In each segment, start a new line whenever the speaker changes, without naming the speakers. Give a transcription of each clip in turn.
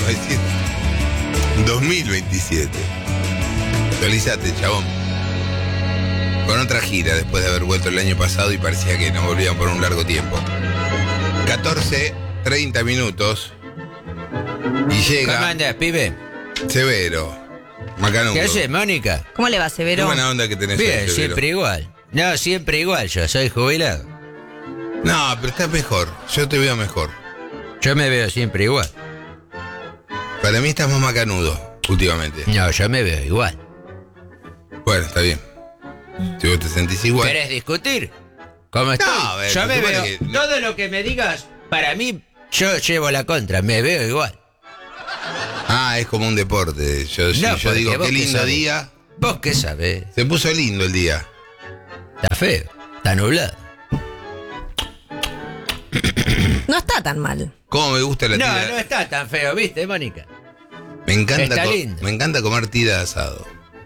decir 2027. Actualizate, chabón. Con otra gira después de haber vuelto el año pasado y parecía que no volvían por un largo tiempo. 14:30 minutos. Y llega.
¿Cómo andás, pibe?
Severo. Macanudo.
¿Qué haces, Mónica?
¿Cómo le va,
Qué
Severo?
buena onda que tenés.
Bien,
hoy, Severo.
siempre igual. No, siempre igual, yo soy jubilado.
No, pero estás mejor. Yo te veo mejor.
Yo me veo siempre igual.
Para mí estás más macanudo últimamente.
No, yo me veo igual.
Bueno, está bien. Si vos te sentís igual.
¿Querés discutir? ¿Cómo estoy?
No, a ver,
yo me
supone
veo.
que-
Todo lo que me digas, para mí, yo llevo la contra, me veo igual.
Ah, es como un deporte. Yo
porque
digo,
vos
qué
qué
lindo
sabés.
día.
¿Vos qué sabés?
Se puso lindo el día.
Está feo, está nublado.
No está tan mal.
¿Cómo me gusta la
No,
tira?
no está tan feo, ¿viste, Mónica?
Me encanta,
está lindo.
me encanta comer tira de asado.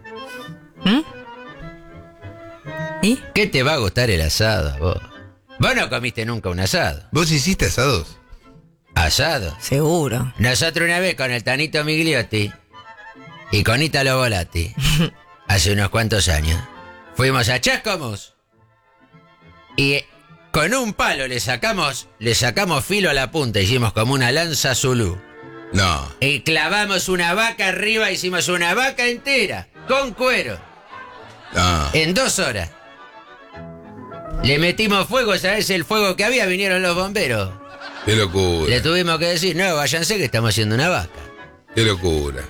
¿Y?
¿Qué te va a gustar el asado, vos? Vos no comiste nunca un asado.
¿Vos hiciste asados?
¿Asado?
Seguro.
Nosotros una vez con el Tanito Migliotti y con Italo Volati, hace unos cuantos años, fuimos a Chascomús y con un palo le sacamos filo a la punta, hicimos como una lanza zulú.
No.
Y clavamos una vaca arriba, hicimos una vaca entera, con cuero,
No.
en 2 horas. Le metimos fuego, ¿sabes el fuego que había? Vinieron los bomberos.
Qué locura.
Le tuvimos que decir, no, váyanse que estamos haciendo una vaca.
Qué locura.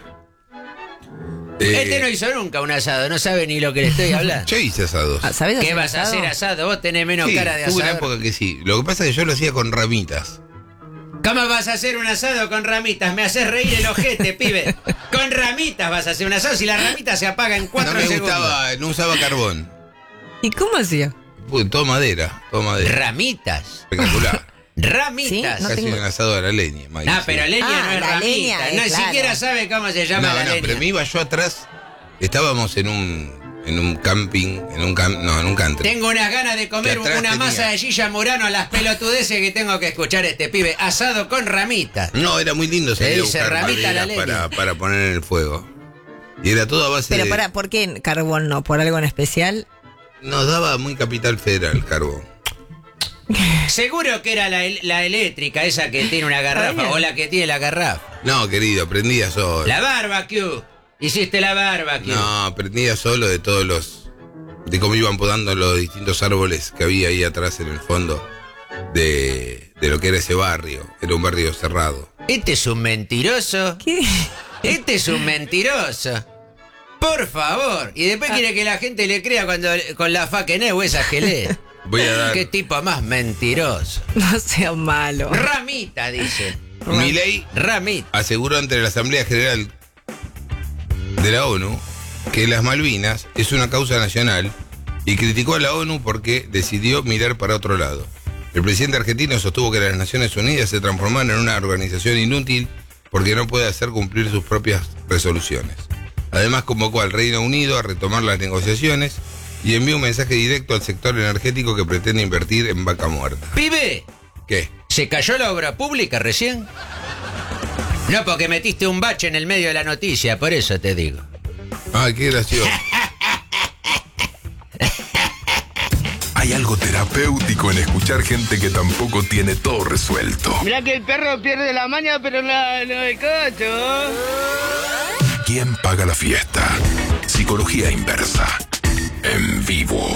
Este no hizo nunca un asado, no sabe ni lo que le estoy hablando.
Yo hice asados.
¿Sabés
¿Qué
hacer
vas a
asado?
hacer asado? Vos tenés menos
Sí,
cara de
hubo una
asado.
época que sí. Lo que pasa es que yo lo hacía con ramitas.
¿Cómo vas a hacer un asado con ramitas? Me haces reír el ojete, pibe. Con ramitas vas a hacer un asado si la ramita se apaga en 4
No me
segundos.
gustaba, no usaba carbón.
¿Y cómo hacía?
Todo madera, todo madera.
Ramitas.
Espectacular.
Ramitas.
Sí, no
Casi
tengo-
un asado a la leña, Mike,
Ah,
sí.
pero leña
Ah,
no es
la
ramita.
leña,
No
claro.
siquiera sabe cómo se llama
No,
la
no,
leña.
pero me iba yo atrás. Estábamos en un camping, en un country.
Tengo unas ganas de comer
Que atrás
una
tenía-
masa de Gilla Murano a las pelotudeces que tengo que escuchar este pibe. Asado con ramitas.
No, era muy lindo salir a
dice
buscar
ramita a la
maderas
leña.
para poner en el fuego. Y era todo a base
Pero
de...
¿por qué carbón no? ¿Por algo en especial?
Nos daba muy capital federal el carbón.
Seguro que era la eléctrica, esa que tiene una garrafa, o la que tiene la garrafa.
No, querido, prendía solo.
La barbecue. Hiciste la barbecue.
No, prendía solo de todos los... De cómo iban podando los distintos árboles que había ahí atrás en el fondo de lo que era ese barrio. Era un barrio cerrado.
Este es un mentiroso.
¿Qué?
Este es un mentiroso. Por favor. Y después quiere que la gente le crea cuando con la fake news esas que lee.
Voy a dar...
Qué tipo más mentiroso.
No sea malo.
Ramita, dice.
Milei
Ramita.
aseguró ante la Asamblea General de la ONU que las Malvinas es una causa nacional y criticó a la ONU porque decidió mirar para otro lado. El presidente argentino sostuvo que las Naciones Unidas se transformaron en una organización inútil porque no puede hacer cumplir sus propias resoluciones. Además convocó al Reino Unido a retomar las negociaciones y envió un mensaje directo al sector energético que pretende invertir en Vaca Muerta.
Pibe,
¿Qué?
¿se cayó la obra pública recién? No, porque metiste un bache en el medio de la noticia, por eso te digo.
Ay, qué gracioso.
Hay algo terapéutico en escuchar gente que tampoco tiene todo resuelto.
Mirá que el perro pierde la maña, pero no el cocho.
¿Quién paga la fiesta? Psicología inversa. En vivo.